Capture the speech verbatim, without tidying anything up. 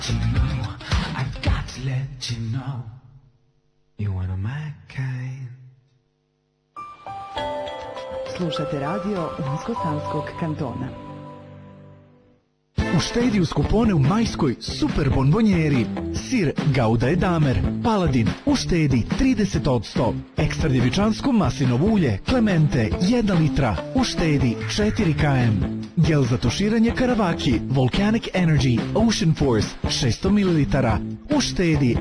You know, I've got to let you know, you're one of my kind. Slušate radio Unsko-Sanskog kantona. Uštedi uz kupone u majskoj super bonbonjeri. Sir Gouda et Damer, Paladin, uštedi trideset posto. Ekstra djevičansko maslinovo ulje, Clemente, jedna litra, uštedi četiri kilograma. Gel za tuširanje Karavaki, Volcanic Energy, Ocean Force, šesto mililitara, uštedi